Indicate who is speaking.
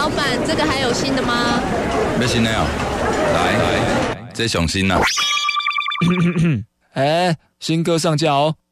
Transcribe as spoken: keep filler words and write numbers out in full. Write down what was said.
Speaker 1: 老板，这个还有新的吗？
Speaker 2: 要新的哦，来，这上新啊！
Speaker 3: 哎，新歌上架哦。